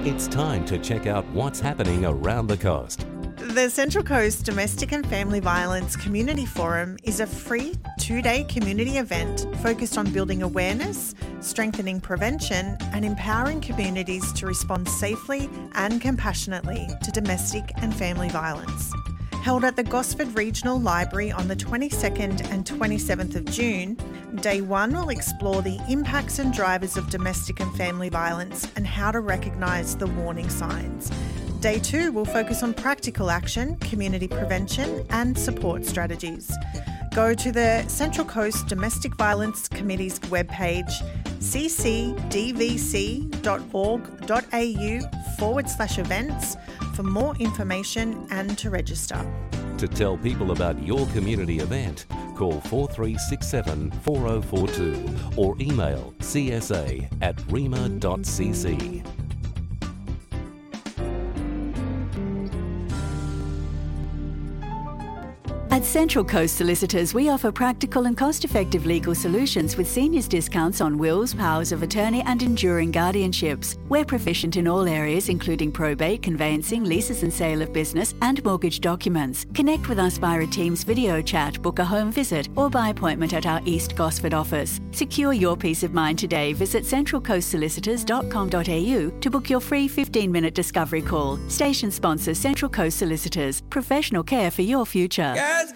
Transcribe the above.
It's time to check out what's happening around the coast. The Central Coast Domestic and Family Violence Community Forum is a free 2-day community event focused on building awareness, strengthening prevention and empowering communities to respond safely and compassionately to domestic and family violence. Held at the Gosford Regional Library on the 22nd and 27th of June, Day 1 will explore the impacts and drivers of domestic and family violence and how to recognise the warning signs. Day 2 will focus on practical action, community prevention and support strategies. Go to the Central Coast Domestic Violence Committee's webpage ccdvc.org.au/events for more information and to register. To tell people about your community event, call 4367 4042 or email csa@rema.cc. At Central Coast Solicitors, we offer practical and cost-effective legal solutions with seniors discounts on wills, powers of attorney and enduring guardianships. We're proficient in all areas including probate, conveyancing, leases and sale of business and mortgage documents. Connect with us via a Teams video chat, book a home visit or by appointment at our East Gosford office. Secure your peace of mind today. Visit centralcoastsolicitors.com.au to book your free 15-minute discovery call. Station sponsor Central Coast Solicitors. Professional care for your future.